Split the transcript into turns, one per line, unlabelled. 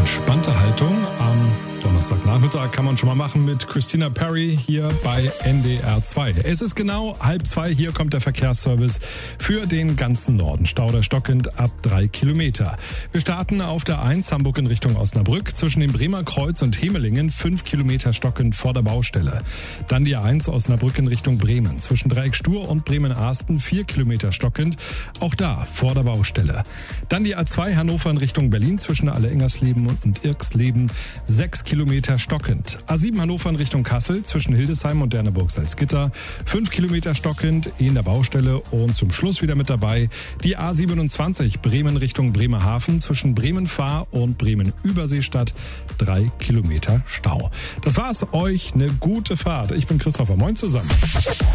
entspannte Haltung am Donnerstagnachmittag kann man schon mal machen mit Christina Perry hier bei NDR 2. Es ist genau 1:30, hier kommt der Verkehrsservice für den ganzen Norden. Stau oder stockend ab 3 Kilometer. Wir starten auf der 1 Hamburg in Richtung Osnabrück. Zwischen dem Bremer Kreuz und Hemelingen 5 Kilometer stockend vor der Baustelle. Dann die A1 Osnabrück in Richtung Bremen. Zwischen Dreieck Stur und Bremen-Arsten 4 Kilometer stockend. Auch da vor der Baustelle. Dann die A2 Hannover in Richtung Berlin zwischen Alle-Engersleben und Irxleben 6 Kilometer stockend. A7 Hannover in Richtung Kassel zwischen Hildesheim und Derneburg-Salzgitter 5 Kilometer stockend in der Baustelle. Und zum Schluss wieder mit dabei die A27 Bremen Richtung Bremerhaven zwischen Bremen-Fahr und Bremen-Überseestadt 3 Kilometer Stau. Das war's, euch eine gute Fahrt. Ich bin Christopher, moin zusammen.